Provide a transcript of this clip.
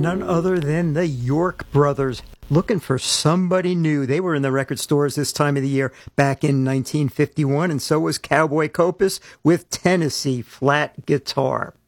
none other than the York Brothers. Looking for somebody new. They were in the record stores this time of the year back in 1951, and so was Cowboy Copas with Tennessee Flat Guitar.